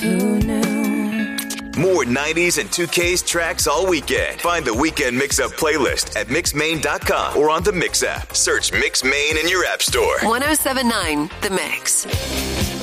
Who knew? More 90s and 2Ks tracks all weekend. Find the Weekend Mix-Up playlist at mixmain.com or on the Mix app. Search Mix Main in your app store. 107.9 The Mix.